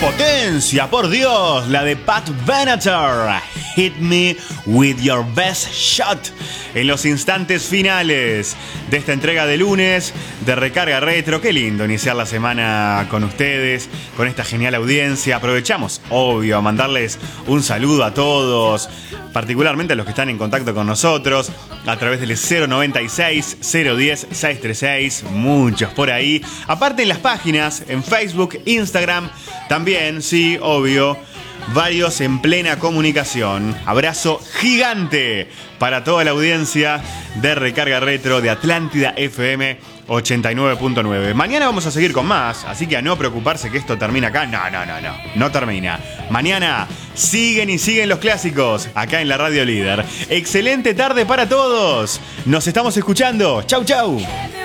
potencia, por Dios! La de Pat Benatar. Hit me with your best shot. En los instantes finales de esta entrega de lunes de Recarga Retro. Qué lindo iniciar la semana con ustedes, con esta genial audiencia. Aprovechamos, obvio, a mandarles un saludo a todos, particularmente a los que están en contacto con nosotros a través del 096 010 636. Muchos por ahí. Aparte en las páginas, en Facebook, Instagram, también, sí, obvio. Varios en plena comunicación. Abrazo gigante para toda la audiencia de Recarga Retro de Atlántida FM 89.9. Mañana vamos a seguir con más, así que a no preocuparse que esto termina acá. No termina. Mañana siguen y siguen los clásicos acá en la Radio Líder. Excelente tarde para todos. Nos estamos escuchando. Chau.